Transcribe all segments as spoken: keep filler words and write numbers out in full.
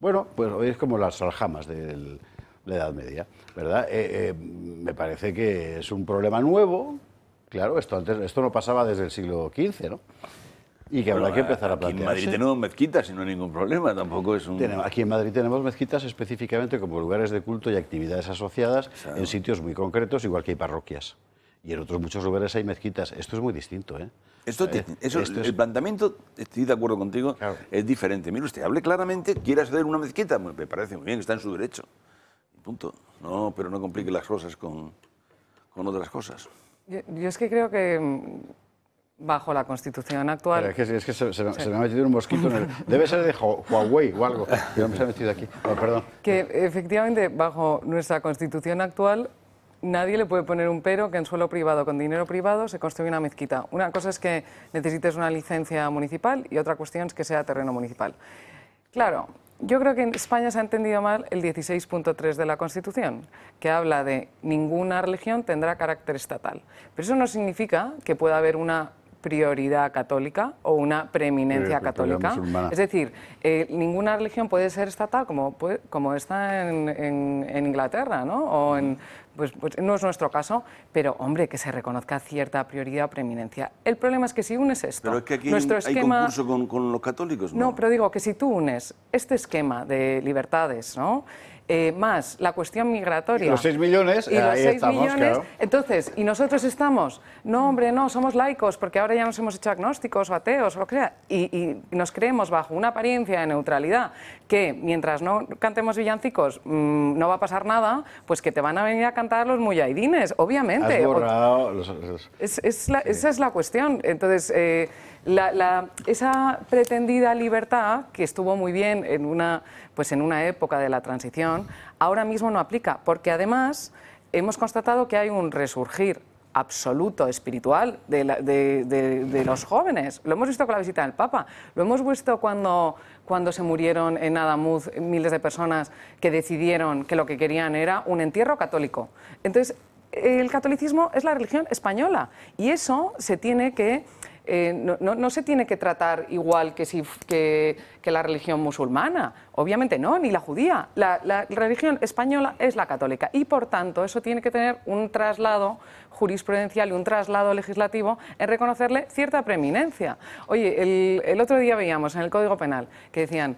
Bueno, pues hoy es como las aljamas de la Edad Media, ¿verdad? Eh, eh, me parece que es un problema nuevo. Claro, esto antes esto no pasaba desde el siglo quince, ¿no? Y que bueno, habrá que empezar a aquí plantearse. en Madrid tenemos mezquitas y no hay ningún problema, tampoco es un... Tenemos, aquí en Madrid tenemos mezquitas específicamente como lugares de culto y actividades asociadas Claro. en sitios muy concretos, igual que hay parroquias. Y en otros muchos lugares hay mezquitas. Esto es muy distinto, ¿eh? Esto, te- ¿Eh? eso, Esto el es- planteamiento, estoy de acuerdo contigo, Claro. es diferente. Mire usted, hable claramente, quiere acceder a una mezquita, me me parece muy bien, está en su derecho. Punto. No, pero no complique las cosas con, con otras cosas. Yo, yo es que creo que mm, bajo la Constitución actual... Espera, es que, es que se, se me- se me ha metido un mosquito en el... Debe ser de Hu- Huawei o algo. Pero me se ha metido aquí. Oh, perdón. Que efectivamente, bajo nuestra Constitución actual, nadie le puede poner un pero que en suelo privado, con dinero privado, se construye una mezquita. Una cosa es que necesites una licencia municipal y otra cuestión es que sea terreno municipal. Claro, yo creo que en España se ha entendido mal el dieciséis punto tres de la Constitución, que habla de ninguna religión tendrá carácter estatal. Pero eso no significa que pueda haber una prioridad católica o una preeminencia Eh, prioridad católica. musulmana. Es decir, eh, ninguna religión puede ser estatal como, puede- como está en, en- en Inglaterra, ¿no? O en, pues, pues no es nuestro caso, pero hombre, que se reconozca cierta prioridad o preeminencia. El problema es que si unes esto, Pero es que aquí nuestro hay esquema... concurso con, con los católicos, ¿no? No, pero digo que si tú unes este esquema de libertades, ¿no? Eh, más la cuestión migratoria... Y los seis millones, y los ahí seis estamos, millones, claro. entonces, y nosotros estamos, no, hombre, no, somos laicos, porque ahora ya nos hemos hecho agnósticos o ateos o lo que sea, y, y nos creemos bajo una apariencia de neutralidad, que mientras no cantemos villancicos mmm, no va a pasar nada, pues que te van a venir a cantar los muyahidines, obviamente. Has O- borrado los... los- es, es la- Esa es la cuestión. Entonces, eh, la- la- esa pretendida libertad, que estuvo muy bien en una, pues en una época de la transición, ahora mismo no aplica, porque además hemos constatado que hay un resurgir absoluto espiritual de, la- de- de- de los jóvenes. Lo hemos visto con la visita del Papa, lo hemos visto cuando, cuando se murieron en Adamuz miles de personas que decidieron que lo que querían era un entierro católico. Entonces, el catolicismo es la religión española y eso se tiene que... eh, no, no- no se tiene que tratar igual que, si, que, que la religión musulmana, obviamente no, ni la judía. La, la religión española es la católica y, por tanto, eso tiene que tener un traslado jurisprudencial y un traslado legislativo en reconocerle cierta preeminencia. Oye, el, el otro día veíamos en el Código Penal que decían,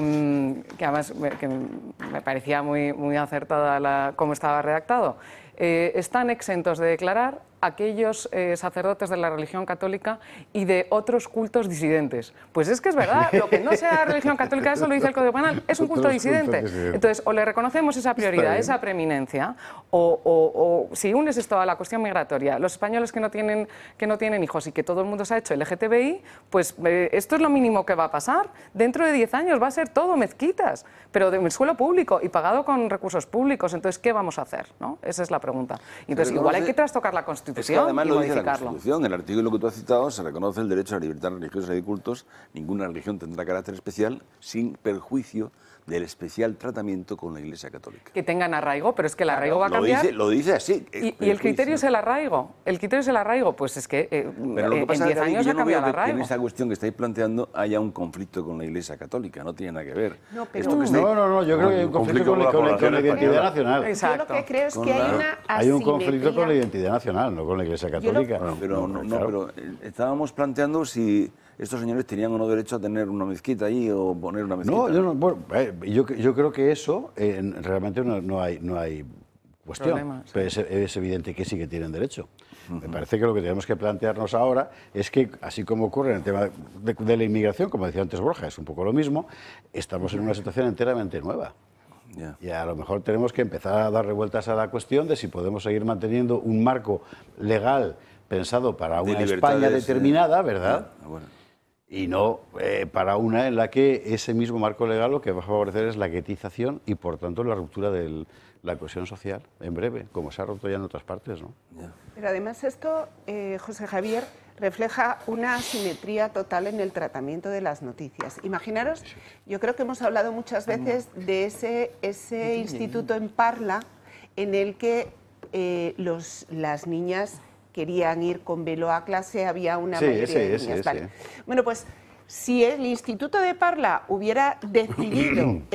em, que además me, que me parecía muy, muy acertada la, cómo estaba redactado, eh, están exentos de declarar aquellos eh, sacerdotes de la religión católica y de otros cultos disidentes. Pues es que es verdad, lo que no sea religión católica, eso lo dice el Código Penal, es un culto Otros disidente. cultos disidentes. Entonces, o le reconocemos esa Está prioridad, bien. esa preeminencia, o, o- o si unes esto a la cuestión migratoria, los españoles que no tienen, que no tienen hijos y que todo el mundo se ha hecho L G T B I, pues eh, esto es lo mínimo que va a pasar. Dentro de diez años va a ser todo mezquitas, pero de suelo público y pagado con recursos públicos. Entonces, ¿qué vamos a hacer? ¿No? Esa es la pregunta. Y entonces, reconoce- igual hay que trastocar la Es Constitución que además y lo dice la modificarlo. Constitución, en el artículo que tú has citado se reconoce el derecho a la libertad religiosa y de cultos, ninguna religión tendrá carácter especial sin perjuicio del especial tratamiento con la Iglesia Católica. Que tengan arraigo, pero es que el arraigo va a Lo cambiar. dice, lo dice así. Y, y el perjuicio. criterio es el arraigo. El criterio es el arraigo. Pues es que eh, Pero lo eh, que pasa en es diez que años yo ha no cambiado veo el que, que en arraigo. esa cuestión que estáis planteando haya un conflicto con la Iglesia Católica, no tiene nada que ver. No, pero- Esto que estáis- No, no, no, yo creo que hay un conflicto con, la- con la- con la identidad nacional. Exacto. Yo lo que creo es Con que hay la- una Hay un asimetría. conflicto con la identidad nacional, no con la Iglesia lo- Católica. Bueno, pero no, no, claro. pero eh, estábamos planteando si estos señores tenían o no derecho a tener una mezquita allí o poner una mezquita. No, yo, no, bueno, eh, yo, yo creo que eso eh, realmente no, no hay, no hay cuestión. Problema, sí. Pero es, es evidente que sí que tienen derecho. Me parece que lo que tenemos que plantearnos ahora es que, así como ocurre en el tema de, de la inmigración, como decía antes Borja, es un poco lo mismo, estamos en una situación enteramente nueva. Ya. Y a lo mejor tenemos que empezar a dar revueltas a la cuestión de si podemos seguir manteniendo un marco legal pensado para De una libertades, España eh, determinada, ¿verdad? Ah, bueno. Y no eh, para una en la que ese mismo marco legal lo que va a favorecer es la guetización y, por tanto, la ruptura de la cohesión social, en breve, como se ha roto ya en otras partes, ¿no? Ya. Pero además esto, eh, José Javier, refleja una asimetría total en el tratamiento de las noticias. Imaginaros, yo creo que hemos hablado muchas veces de ese, ese instituto en Parla en el que eh, los, las niñas querían ir con velo a clase, había una Sí, mayoría ese, de ese, niñas. ese. Vale. Bueno, pues si el Instituto de Parla hubiera decidido